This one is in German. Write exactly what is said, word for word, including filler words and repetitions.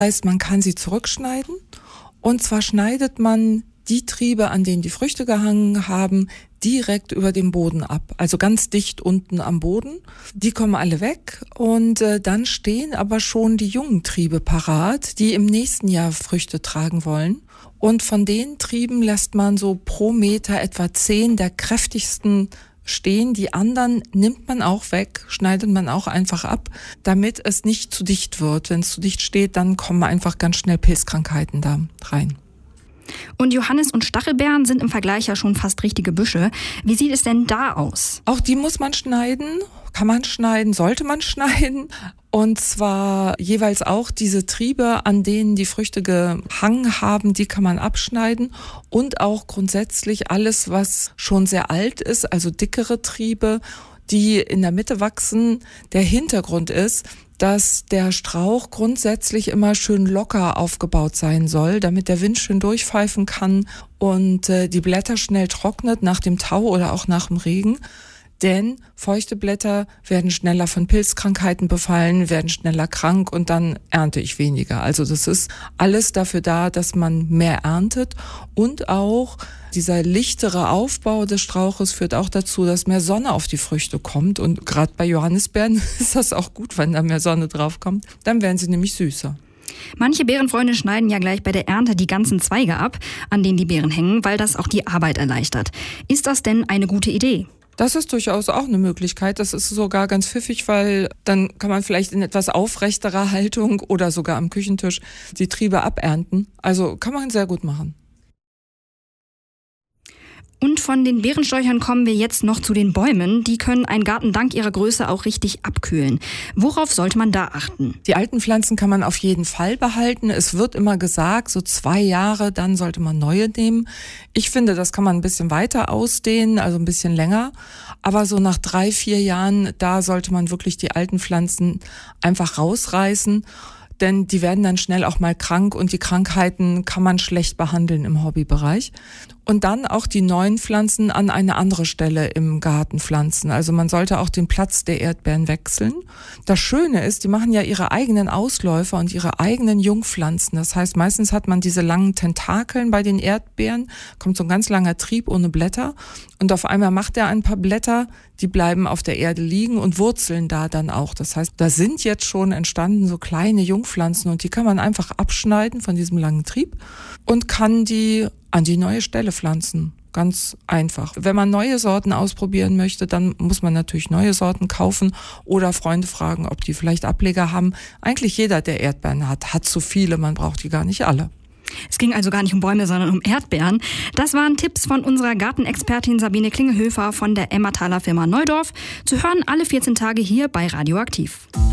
Heißt, man kann sie zurückschneiden. Und zwar schneidet man die Triebe, an denen die Früchte gehangen haben, direkt über dem Boden ab. Also ganz dicht unten am Boden. Die kommen alle weg und äh, dann stehen aber schon die jungen Triebe parat, die im nächsten Jahr Früchte tragen wollen. Und von den Trieben lässt man so pro Meter etwa zehn der kräftigsten stehen. Die anderen nimmt man auch weg, schneidet man auch einfach ab, damit es nicht zu dicht wird. Wenn es zu dicht steht, dann kommen einfach ganz schnell Pilzkrankheiten da rein. Und Johannis- und Stachelbeeren sind im Vergleich ja schon fast richtige Büsche. Wie sieht es denn da aus? Auch die muss man schneiden, kann man schneiden, sollte man schneiden. Und zwar jeweils auch diese Triebe, an denen die Früchte gehangen haben, die kann man abschneiden. Und auch grundsätzlich alles, was schon sehr alt ist, also dickere Triebe, die in der Mitte wachsen. Der Hintergrund ist, dass der Strauch grundsätzlich immer schön locker aufgebaut sein soll, damit der Wind schön durchpfeifen kann und äh, die Blätter schnell trocknet nach dem Tau oder auch nach dem Regen. Denn feuchte Blätter werden schneller von Pilzkrankheiten befallen, werden schneller krank und dann ernte ich weniger. Also das ist alles dafür da, dass man mehr erntet. Und auch dieser lichtere Aufbau des Strauches führt auch dazu, dass mehr Sonne auf die Früchte kommt. Und gerade bei Johannisbeeren ist das auch gut, wenn da mehr Sonne drauf kommt. Dann werden sie nämlich süßer. Manche Beerenfreunde schneiden ja gleich bei der Ernte die ganzen Zweige ab, an denen die Beeren hängen, weil das auch die Arbeit erleichtert. Ist das denn eine gute Idee? Das ist durchaus auch eine Möglichkeit. Das ist sogar ganz pfiffig, weil dann kann man vielleicht in etwas aufrechterer Haltung oder sogar am Küchentisch die Triebe abernten. Also kann man sehr gut machen. Und von den Beerensträuchern kommen wir jetzt noch zu den Bäumen. Die können einen Garten dank ihrer Größe auch richtig abkühlen. Worauf sollte man da achten? Die alten Pflanzen kann man auf jeden Fall behalten. Es wird immer gesagt, so zwei Jahre, dann sollte man neue nehmen. Ich finde, das kann man ein bisschen weiter ausdehnen, also ein bisschen länger. Aber so nach drei, vier Jahren, da sollte man wirklich die alten Pflanzen einfach rausreißen. Denn die werden dann schnell auch mal krank und die Krankheiten kann man schlecht behandeln im Hobbybereich. Und dann auch die neuen Pflanzen an eine andere Stelle im Garten pflanzen. Also man sollte auch den Platz der Erdbeeren wechseln. Das Schöne ist, die machen ja ihre eigenen Ausläufer und ihre eigenen Jungpflanzen. Das heißt, meistens hat man diese langen Tentakeln bei den Erdbeeren, kommt so ein ganz langer Trieb ohne Blätter und auf einmal macht er ein paar Blätter, die bleiben auf der Erde liegen und wurzeln da dann auch. Das heißt, da sind jetzt schon entstanden so kleine Jungpflanzen und die kann man einfach abschneiden von diesem langen Trieb und kann die an die neue Stelle pflanzen. Ganz einfach. Wenn man neue Sorten ausprobieren möchte, dann muss man natürlich neue Sorten kaufen oder Freunde fragen, ob die vielleicht Ableger haben. Eigentlich jeder, der Erdbeeren hat, hat zu viele, man braucht die gar nicht alle. Es ging also gar nicht um Bäume, sondern um Erdbeeren. Das waren Tipps von unserer Gartenexpertin Sabine Klingelhöfer von der Emmertaler Firma Neudorf. Zu hören alle vierzehn Tage hier bei Radioaktiv.